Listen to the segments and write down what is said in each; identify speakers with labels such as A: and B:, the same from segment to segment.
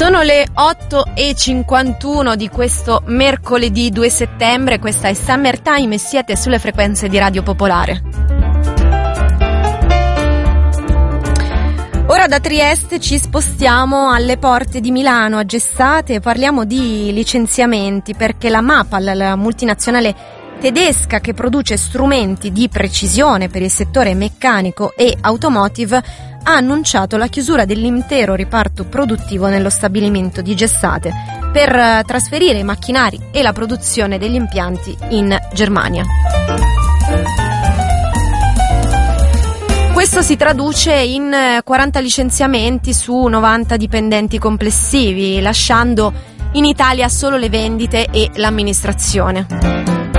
A: Sono le 8:51 di questo mercoledì 2 settembre, questa è Summertime e siete sulle frequenze di Radio Popolare. Ora da Trieste ci spostiamo alle porte di Milano, a Gessate, e parliamo di licenziamenti perché la Mapal, la multinazionale tedesca che produce strumenti di precisione per il settore meccanico e automotive, ha annunciato la chiusura dell'intero reparto produttivo nello stabilimento di Gessate per trasferire i macchinari e la produzione degli impianti in Germania. Questo si traduce in 40 licenziamenti su 90 dipendenti complessivi, lasciando in Italia solo le vendite e l'amministrazione.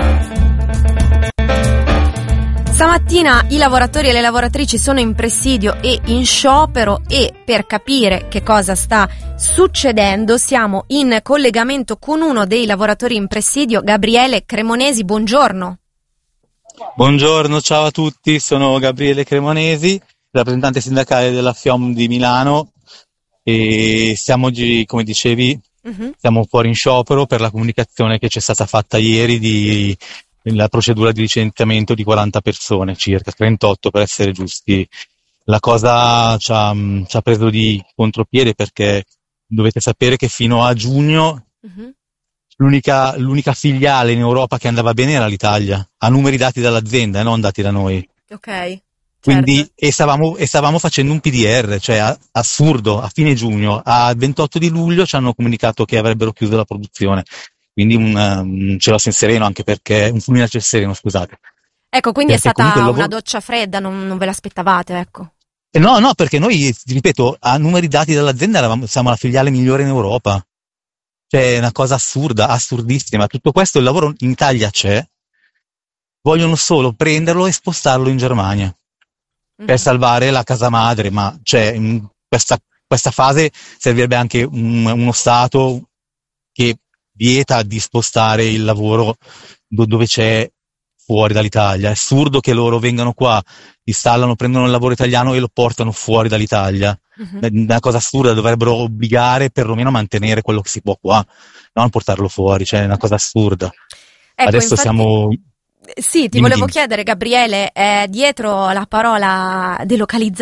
A: Stamattina i lavoratori e le lavoratrici sono in presidio e in sciopero e per capire che cosa sta succedendo siamo in collegamento con uno dei lavoratori in presidio, Gabriele Cremonesi. Buongiorno.
B: Buongiorno, ciao a tutti, sono Gabriele Cremonesi, rappresentante sindacale della FIOM di Milano e siamo oggi, come dicevi, siamo fuori in sciopero per la comunicazione che c'è stata fatta ieri la procedura di licenziamento di 40 persone, circa 38 per essere giusti. La cosa ci ha preso di contropiede perché dovete sapere che fino a giugno l'unica filiale in Europa che andava bene era l'Italia, a numeri dati dall'azienda, non dati da noi.
A: Ok.
B: Quindi,
A: certo.
B: e stavamo facendo un PDR, cioè assurdo, a fine giugno, a 28 di luglio ci hanno comunicato che avrebbero chiuso la produzione. Quindi un cielo a ciel sereno, anche perché un fulmine a ciel sereno, scusate.
A: Ecco, quindi
B: perché
A: è stata una doccia fredda, non ve l'aspettavate, ecco.
B: No, perché noi, ripeto, a numeri dati dall'azienda siamo la filiale migliore in Europa. Cioè, è una cosa assurda, assurdissima. Tutto questo, il lavoro in Italia c'è, vogliono solo prenderlo e spostarlo in Germania per salvare la casa madre, ma cioè, in questa fase servirebbe anche uno Stato che vieta di spostare il lavoro dove c'è fuori dall'Italia. È assurdo che loro vengano qua, installano, prendono il lavoro italiano e lo portano fuori dall'Italia. È una cosa assurda, dovrebbero obbligare perlomeno a mantenere quello che si può qua, non portarlo fuori, cioè è una cosa assurda.
A: Ecco,
B: adesso
A: infatti,
B: siamo...
A: Sì, ti volevo chiedere, Gabriele, dietro la parola delocalizzazione